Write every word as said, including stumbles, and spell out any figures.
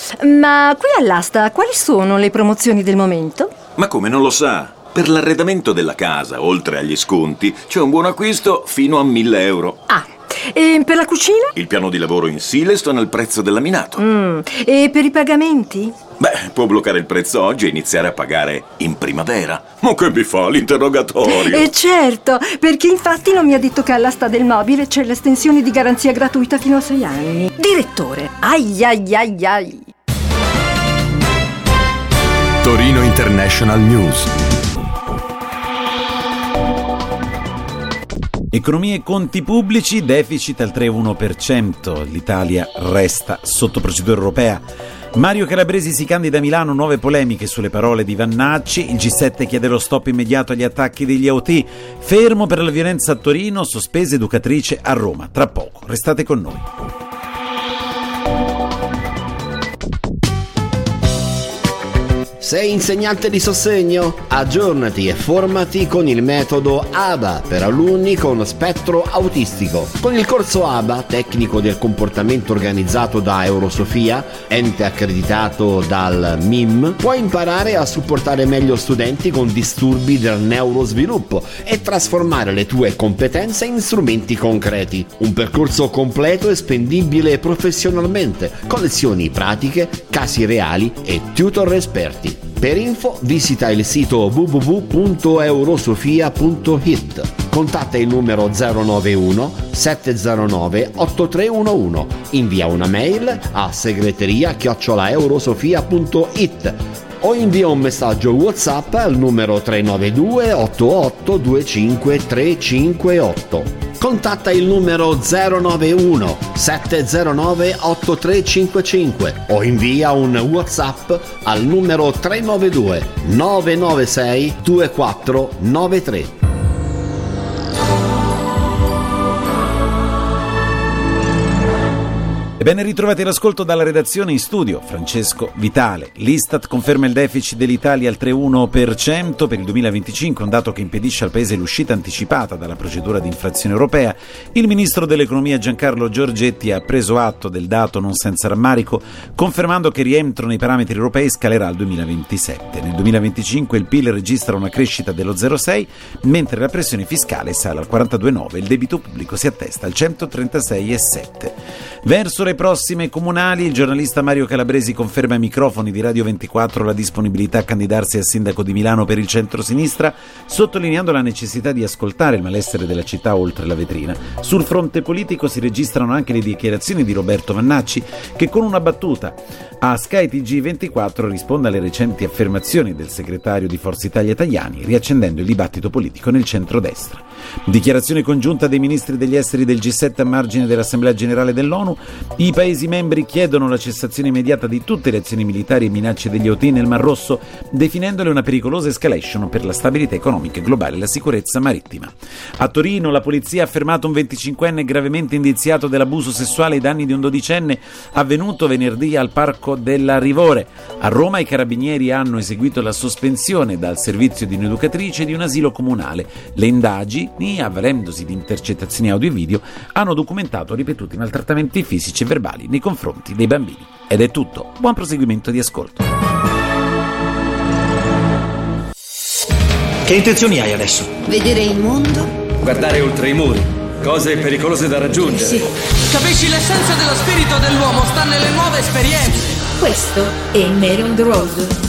Ma qui all'asta quali sono le promozioni del momento? Ma come, non lo sa? Per l'arredamento della casa, oltre agli sconti, c'è un buon acquisto fino a mille euro. Ah, e per la cucina? Il piano di lavoro in Silestone al prezzo del laminato. Mm. E per i pagamenti? Beh, può bloccare il prezzo oggi e iniziare a pagare in primavera. Ma che mi fa l'interrogatorio? E certo, perché infatti non mi ha detto che all'asta del mobile c'è l'estensione di garanzia gratuita fino a sei anni. Direttore, ai ai ai ai. Torino International News. Economia e conti pubblici, deficit al tre virgola uno per cento. L'Italia resta sotto procedura europea. Mario Calabresi si candida a Milano, nuove polemiche sulle parole di Vannacci. Il G sette chiede lo stop immediato agli attacchi degli A O T. Fermo per la violenza a Torino, sospesa educatrice a Roma. Tra poco, restate con noi. Sei insegnante di sostegno? Aggiornati e formati con il metodo A B A per alunni con spettro autistico. Con il corso A B A, tecnico del comportamento organizzato da Eurosofia, ente accreditato dal M I M, puoi imparare a supportare meglio studenti con disturbi del neurosviluppo e trasformare le tue competenze in strumenti concreti. Un percorso completo e spendibile professionalmente, con lezioni pratiche, casi reali e tutor esperti. Per info visita il sito w w w punto eurosofia punto i t. Contatta il numero zero nove uno sette zero nove otto tre uno uno. Invia una mail a segreteria chiocciola eurosofia punto i t o invia un messaggio WhatsApp al numero tre nove due otto otto due cinque tre cinque otto. Contatta il numero zero nove uno sette zero nove otto tre cinque cinque o invia un WhatsApp al numero tre nove due nove nove sei due quattro nove tre. E ben ritrovati all'ascolto dalla redazione, in studio Francesco Vitale. L'Istat conferma il deficit dell'Italia al tre virgola uno per cento per il duemilaventicinque, un dato che impedisce al Paese l'uscita anticipata dalla procedura di infrazione europea. Il ministro dell'economia Giancarlo Giorgetti ha preso atto del dato non senza rammarico, confermando che il rientro nei parametri europei scalerà al duemilaventisette. Nel duemilaventicinque il P I L registra una crescita dello zero virgola sei, mentre la pressione fiscale sale al quarantadue virgola nove e il debito pubblico si attesta al centotrentasei virgola sette. Verso le prossime comunali, il giornalista Mario Calabresi conferma ai microfoni di Radio ventiquattro la disponibilità a candidarsi a sindaco di Milano per il centro-sinistra, sottolineando la necessità di ascoltare il malessere della città oltre la vetrina. Sul fronte politico si registrano anche le dichiarazioni di Roberto Vannacci, che con una battuta a Sky T G ventiquattro risponde alle recenti affermazioni del segretario di Forza Italia Tajani, riaccendendo il dibattito politico nel centrodestra. Dichiarazione congiunta dei ministri degli esteri del G sette a margine dell'Assemblea Generale dell'ONU. I Paesi membri chiedono la cessazione immediata di tutte le azioni militari e minacce degli A O T nel Mar Rosso, definendole una pericolosa escalation per la stabilità economica globale e la sicurezza marittima. A Torino la polizia ha fermato un venticinquenne gravemente indiziato dell'abuso sessuale ai danni di un dodicenne avvenuto venerdì al Parco della Rivore. A Roma i carabinieri hanno eseguito la sospensione dal servizio di un'educatrice di un asilo comunale. Le indagini, avvalendosi di intercettazioni audio e video, hanno documentato ripetuti maltrattamenti fisici e verbali nei confronti dei bambini. Ed è tutto. Buon proseguimento di ascolto. Che intenzioni hai adesso? Vedere il mondo. Guardare oltre i muri. Cose pericolose da raggiungere. Sì. Capisci, l'essenza dello spirito dell'uomo sta nelle nuove esperienze. Questo è Mary on the Road.